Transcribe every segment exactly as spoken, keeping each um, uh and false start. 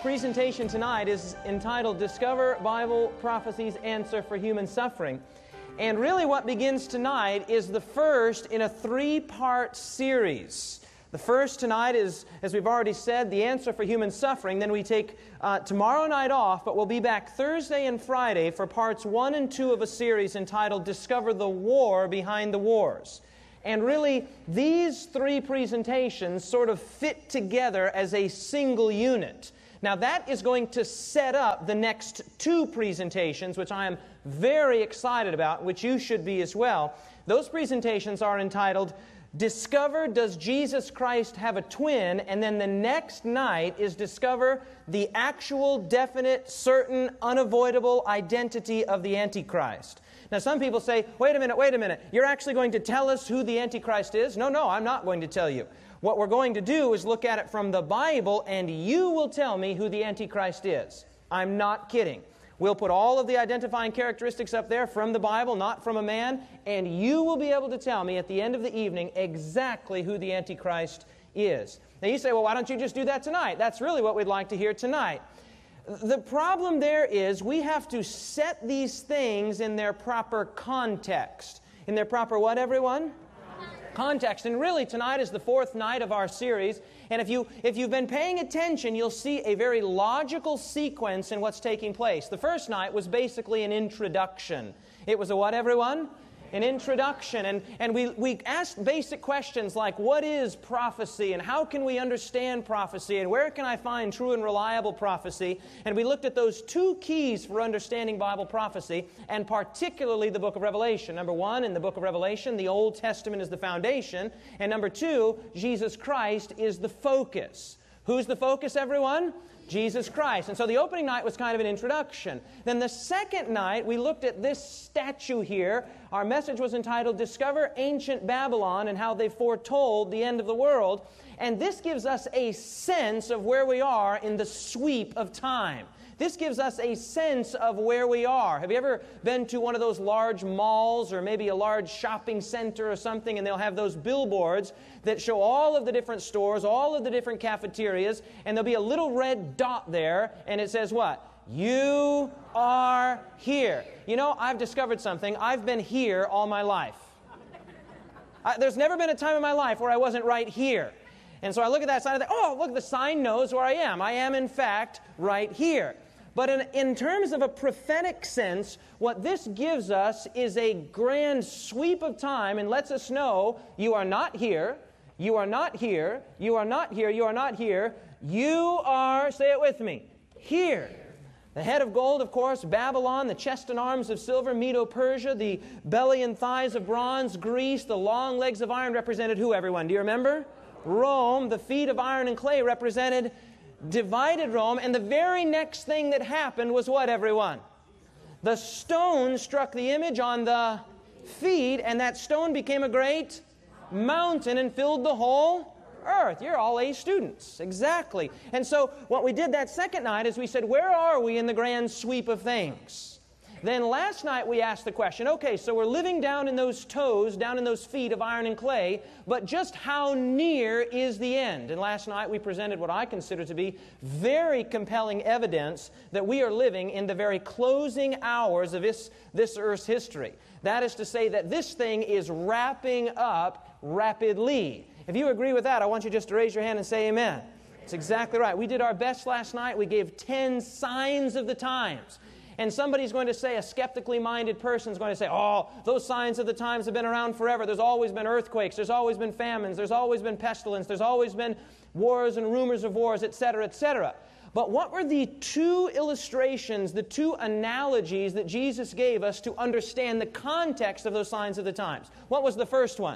presentation tonight is entitled Discover Bible Prophecies Answer for Human Suffering. And really what begins tonight is the first in a three-part series. The first tonight is, as we've already said, the answer for human suffering. Then we take uh, tomorrow night off, but we'll be back Thursday and Friday for parts one and two of a series entitled Discover the War Behind the Wars. And really, these three presentations sort of fit together as a single unit. Now that is going to set up the next two presentations, which I am very excited about, which you should be as well. Those presentations are entitled Discover, Does Jesus Christ Have a Twin? And then the next night is Discover the Actual, Definite, Certain, Unavoidable Identity of the Antichrist. Now some people say, wait a minute, wait a minute, you're actually going to tell us who the Antichrist is? No, no, I'm not going to tell you. What we're going to do is look at it from the Bible, and you will tell me who the Antichrist is. I'm not kidding. We'll put all of the identifying characteristics up there from the Bible, not from a man, and you will be able to tell me at the end of the evening exactly who the Antichrist is. Now you say, well, why don't you just do that tonight? That's really what we'd like to hear tonight. The problem there is we have to set these things in their proper context. In their proper what, everyone? Context. And really tonight is the fourth night of our series, and if you if you've been paying attention, you'll see a very logical sequence in what's taking place. The first night was basically an introduction. It was a what, everyone? An introduction, and, and we, we asked basic questions like, what is prophecy, and how can we understand prophecy, and where can I find true and reliable prophecy? And we looked at those two keys for understanding Bible prophecy, and particularly the book of Revelation. Number one, in the book of Revelation, the Old Testament is the foundation, and number two, Jesus Christ is the focus. Who's the focus, everyone? Jesus Christ. And so the opening night was kind of an introduction. Then the second night, we looked at this statue here. Our message was entitled, Discover Ancient Babylon and How They Foretold the End of the World. And this gives us a sense of where we are in the sweep of time. This gives us a sense of where we are. Have you ever been to one of those large malls or maybe a large shopping center or something, and they'll have those billboards that show all of the different stores, all of the different cafeterias, and there'll be a little red dot there, and it says what? You are here. You know, I've discovered something. I've been here all my life. I, there's never been a time in my life where I wasn't right here. And so I look at that sign and think, oh, look, the sign knows where I am. I am, in fact, right here. But in, in terms of a prophetic sense, what this gives us is a grand sweep of time and lets us know you are not here, you are not here, you are not here, you are not here. You are, say it with me, here. The head of gold, of course, Babylon, the chest and arms of silver, Medo-Persia, the belly and thighs of bronze, Greece, the long legs of iron represented who, everyone? Do you remember? Rome. The feet of iron and clay represented divided Rome, and the very next thing that happened was what, everyone? The stone struck the image on the feet, and that stone became a great mountain and filled the whole earth. You're all A students. Exactly. And so what we did that second night is we said, where are we in the grand sweep of things? Then last night we asked the question, okay, so we're living down in those toes, down in those feet of iron and clay, but just how near is the end? And last night we presented what I consider to be very compelling evidence that we are living in the very closing hours of this, this earth's history. That is to say that this thing is wrapping up rapidly. If you agree with that, I want you just to raise your hand and say amen. That's exactly right. We did our best last night. We gave ten signs of the times. And somebody's going to say, a skeptically minded person is going to say, oh, those signs of the times have been around forever. There's always been earthquakes. There's always been famines. There's always been pestilence. There's always been wars and rumors of wars, et cetera, et cetera. But what were the two illustrations, the two analogies that Jesus gave us to understand the context of those signs of the times? What was the first one?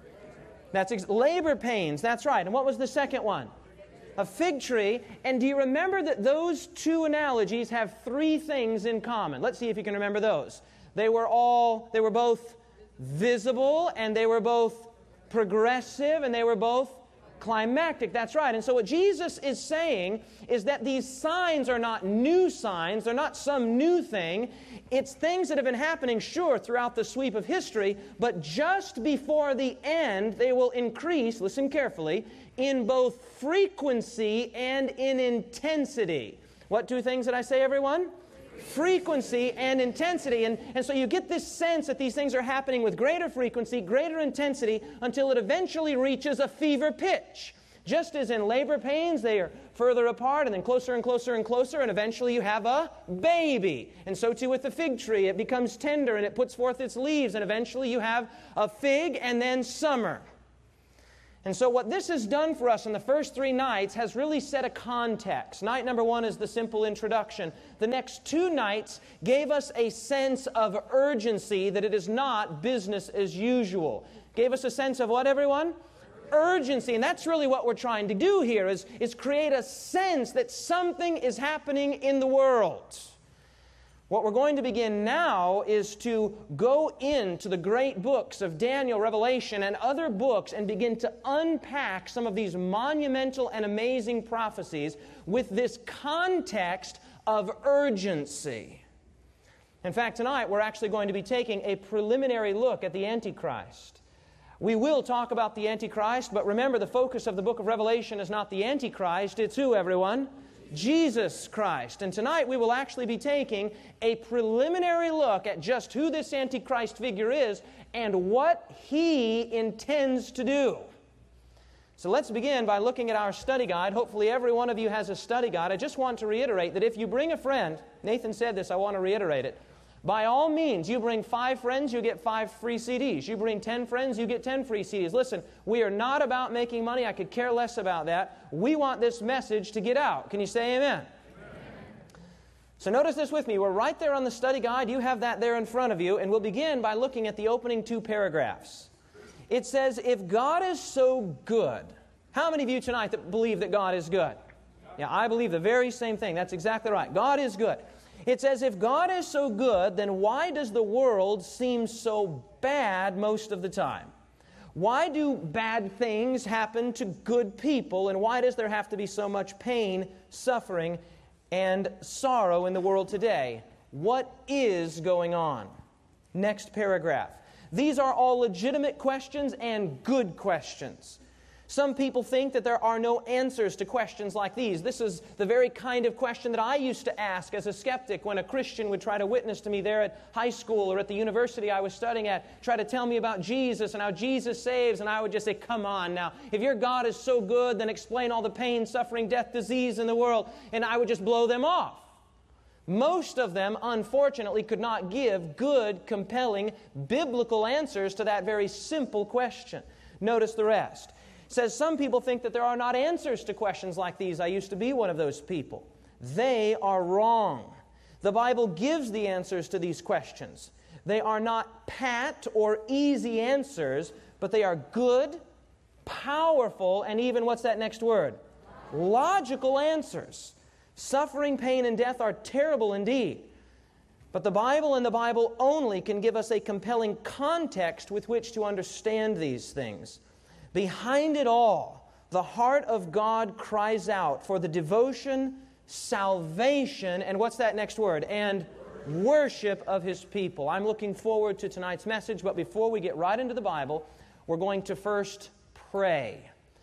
That's ex- labor pains. That's right. And what was the second one? A fig tree. And do you remember that those two analogies have three things in common? Let's see if you can remember those. They were all, they were both visible, and they were both progressive, and they were both Climactic, that's right. And so what Jesus is saying is that these signs are not new signs. They're not some new thing. It's things that have been happening, sure, throughout the sweep of history, but just before the end, they will increase, listen carefully, in both frequency and in intensity. What two things did I say, everyone? Frequency and intensity. And, and so you get this sense that these things are happening with greater frequency, greater intensity, until it eventually reaches a fever pitch. Just as in labor pains, they are further apart and then closer and closer and closer, and eventually you have a baby. And so too with the fig tree. It becomes tender and it puts forth its leaves, and eventually you have a fig and then summer. And so what this has done for us in the first three nights has really set a context. Night number one is the simple introduction. The next two nights gave us a sense of urgency that it is not business as usual. Gave us a sense of what, everyone? Urgency. And that's really what we're trying to do here, is, is create a sense that something is happening in the world. What we're going to begin now is to go into the great books of Daniel, Revelation, and other books and begin to unpack some of these monumental and amazing prophecies with this context of urgency. In fact, tonight we're actually going to be taking a preliminary look at the Antichrist. We will talk about the Antichrist, but remember, the focus of the book of Revelation is not the Antichrist, it's who, everyone? Jesus Christ. And tonight we will actually be taking a preliminary look at just who this Antichrist figure is and what he intends to do. So let's begin by looking at our study guide. Hopefully every one of you has a study guide. I just want to reiterate that if you bring a friend, Nathan said this, I want to reiterate it. By all means, you bring five friends, you get five free C Ds. You bring ten friends, you get ten free C Ds. Listen, we are not about making money. I could care less about that. We want this message to get out. Can you say amen? Amen. So notice this with me. We're right there on the study guide. You have that there in front of you. And we'll begin by looking at the opening two paragraphs. It says, if God is so good. How many of you tonight that believe that God is good? Yeah, I believe the very same thing. That's exactly right. God is good. It says, if God is so good, then why does the world seem so bad most of the time? Why do bad things happen to good people, and why does there have to be so much pain, suffering, and sorrow in the world today? What is going on? Next paragraph. These are all legitimate questions and good questions. Some people think that there are no answers to questions like these. This is the very kind of question that I used to ask as a skeptic when a Christian would try to witness to me there at high school or at the university I was studying at, try to tell me about Jesus and how Jesus saves, and I would just say, come on now, if your God is so good, then explain all the pain, suffering, death, disease in the world, and I would just blow them off. Most of them, unfortunately, could not give good, compelling, biblical answers to that very simple question. Notice the rest. It says some people think that there are not answers to questions like these. I used to be one of those people. They are wrong. The Bible gives the answers to these questions. They are not pat or easy answers, but they are good, powerful, and even, what's that next word? Logical answers. Suffering, pain, and death are terrible indeed. But the Bible and the Bible only can give us a compelling context with which to understand these things. Behind it all, the heart of God cries out for the devotion, salvation, and what's that next word? And worship of His people. I'm looking forward to tonight's message, but before we get right into the Bible, we're going to first pray.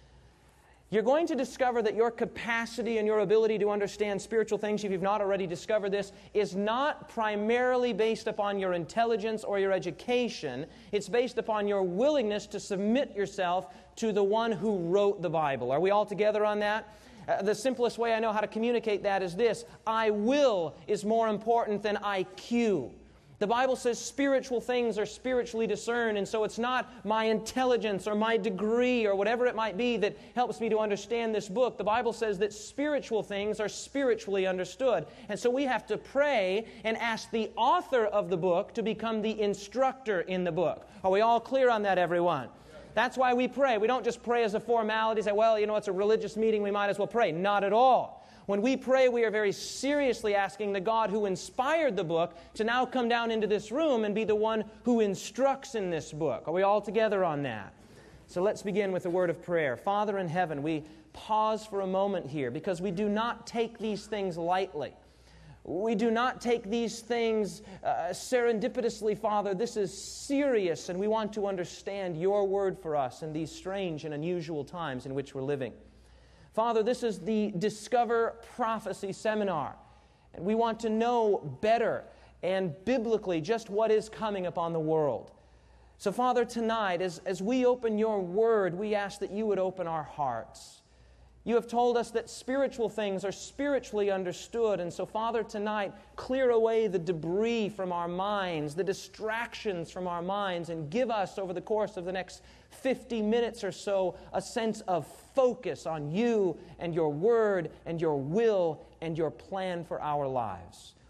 You're going to discover that your capacity and your ability to understand spiritual things, if you've not already discovered this, is not primarily based upon your intelligence or your education. It's based upon your willingness to submit yourself to the one who wrote the Bible. Are we all together on that? Uh, the simplest way I know how to communicate that is this: I will is more important than I Q. The Bible says spiritual things are spiritually discerned, and so it's not my intelligence or my degree or whatever it might be that helps me to understand this book. The Bible says that spiritual things are spiritually understood. And so we have to pray and ask the author of the book to become the instructor in the book. Are we all clear on that, everyone? That's why we pray. We don't just pray as a formality, say, well, you know, it's a religious meeting, we might as well pray. Not at all. When we pray, we are very seriously asking the God who inspired the book to now come down into this room and be the one who instructs in this book. Are we all together on that? So let's begin with a word of prayer. Father in heaven, we pause for a moment here because we do not take these things lightly. We do not take these things uh, serendipitously, Father. This is serious, and we want to understand your word for us in these strange and unusual times in which we're living. Father, this is the Discover Prophecy Seminar, and we want to know better and biblically just what is coming upon the world. So, Father, tonight, as, as we open your word, we ask that you would open our hearts. You have told us that spiritual things are spiritually understood, and so, Father, tonight, clear away the debris from our minds, the distractions from our minds, and give us, over the course of the next fifty minutes or so, a sense of focus on you and your word and your will and your plan for our lives.